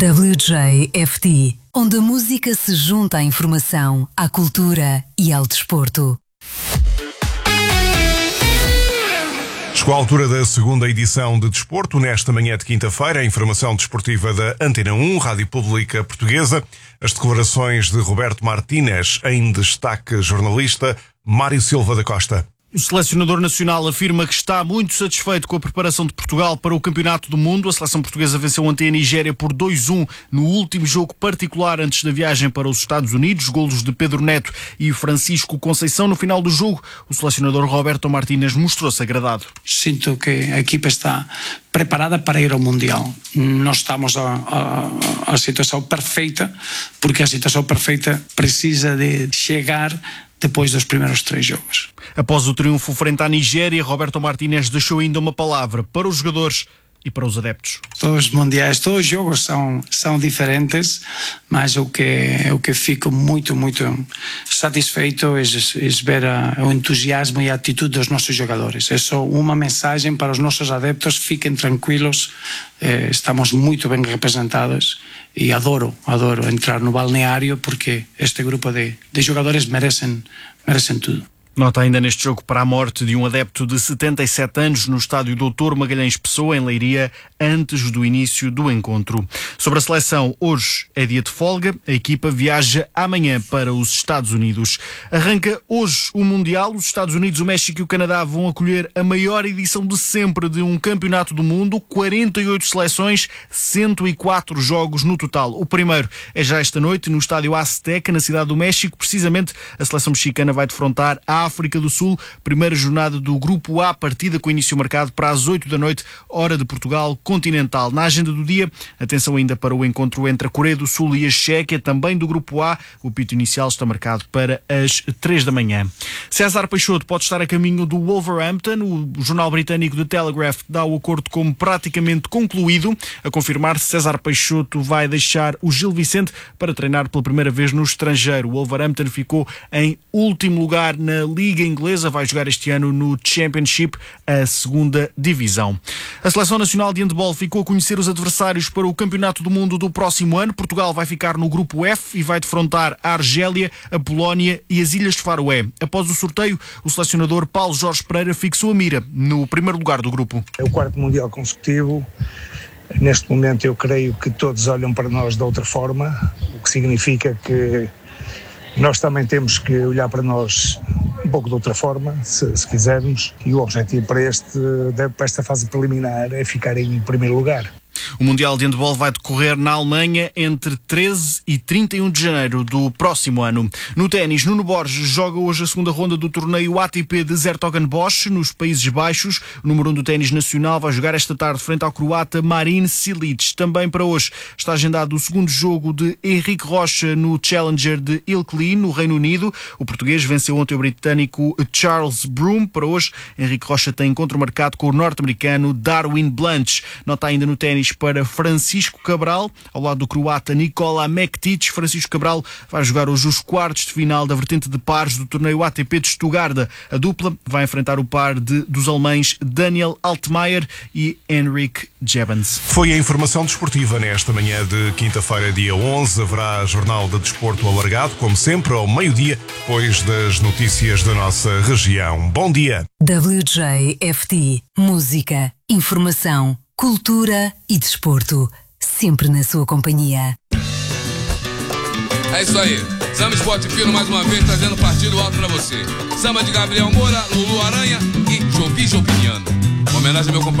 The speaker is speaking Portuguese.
WJFT, onde a música se junta à informação, à cultura e ao desporto. Chegou a altura da segunda edição de Desporto, nesta manhã de quinta-feira, a informação desportiva da Antena 1, Rádio Pública Portuguesa, as declarações de Roberto Martínez, em destaque jornalista Mário Silva da Costa. O selecionador nacional afirma que está muito satisfeito com a preparação de Portugal para o Campeonato do Mundo. A seleção portuguesa venceu ontem a Nigéria por 2-1 no último jogo particular antes da viagem para os Estados Unidos. Golos de Pedro Neto e Francisco Conceição. No final do jogo, o selecionador Roberto Martínez mostrou-se agradado. Sinto que a equipa está preparada para ir ao Mundial. Nós estamos a situação perfeita, porque a situação perfeita precisa de chegar depois dos primeiros 3 jogos. Após o triunfo frente à Nigéria, Roberto Martínez deixou ainda uma palavra para os jogadores e para os adeptos. Todos os mundiais, todos os jogos são diferentes, mas o que fico muito satisfeito é ver o entusiasmo e a atitude dos nossos jogadores. É só uma mensagem para os nossos adeptos: fiquem tranquilos, estamos muito bem representados e adoro entrar no balneário, porque este grupo de jogadores merecem tudo. Nota ainda neste jogo para a morte de um adepto de 77 anos no estádio Doutor Magalhães Pessoa, em Leiria, antes do início do encontro. Sobre a seleção, hoje é dia de folga, a equipa viaja amanhã para os Estados Unidos. Arranca hoje o Mundial, os Estados Unidos, o México e o Canadá vão acolher a maior edição de sempre de um campeonato do mundo, 48 seleções, 104 jogos no total. O primeiro é já esta noite no estádio Azteca, na cidade do México. Precisamente, a seleção mexicana vai defrontar a África do Sul, primeira jornada do Grupo A, partida com início marcado para as 8 da noite, hora de Portugal continental. Na agenda do dia, atenção ainda para o encontro entre a Coreia do Sul e a Chequia, também do Grupo A. O apito inicial está marcado para as 3 da manhã. César Peixoto pode estar a caminho do Wolverhampton. O jornal britânico The Telegraph dá o acordo como praticamente concluído. A confirmar-se, César Peixoto vai deixar o Gil Vicente para treinar pela primeira vez no estrangeiro. O Wolverhampton ficou em último lugar na Liga Inglesa, vai jogar este ano no Championship, a segunda divisão. A Seleção Nacional de Handball ficou a conhecer os adversários para o Campeonato do Mundo do próximo ano. Portugal vai ficar no Grupo F e vai defrontar a Argélia, a Polónia e as Ilhas de Faroé. Após o sorteio, o selecionador Paulo Jorge Pereira fixou a mira no primeiro lugar do grupo. É o 4º Mundial consecutivo. Neste momento eu creio que todos olham para nós de outra forma, o que significa que nós também temos que olhar para nós um pouco de outra forma, se quisermos, e o objetivo para esta fase preliminar é ficar em primeiro lugar. O Mundial de Handball vai decorrer na Alemanha entre 13 e 31 de janeiro do próximo ano. No ténis, Nuno Borges joga hoje a segunda ronda do torneio ATP de 's-Hertogenbosch, nos Países Baixos. O número 1 do ténis nacional vai jogar esta tarde frente ao croata Marin Cilic. Também para hoje está agendado o segundo jogo de Henrique Rocha no Challenger de Ilkley, no Reino Unido. O português venceu ontem o britânico Charles Broome. Para hoje, Henrique Rocha tem encontro marcado com o norte-americano Darwin Blanch. Nota ainda no ténis para Francisco Cabral, ao lado do croata Nikola Mektic. Francisco Cabral vai jogar hoje os quartos de final da vertente de pares do torneio ATP de Stuttgart. A dupla vai enfrentar o par dos alemães Daniel Altmaier e Henrik Jebens. Foi a informação desportiva nesta manhã de quinta-feira, dia 11. Haverá Jornal de Desporto alargado, como sempre, ao meio-dia, depois das notícias da nossa região. Bom dia! WJFT. Música, informação, cultura e desporto, sempre na sua companhia. É isso aí. Samba Esporte Fino mais uma vez trazendo partido alto pra você. Samba de Gabriel Moura, Lulu Aranha e Jovi Jopiniano. Uma homenagem ao meu compadre